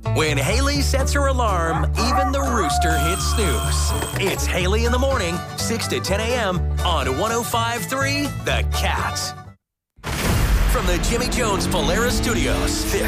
When Haley sets her alarm, even the rooster hits snooze. It's Haley in the morning, 6 to 10 a.m. on 105.3 The Cat. From the Jimmy Jones Polaris Studios, this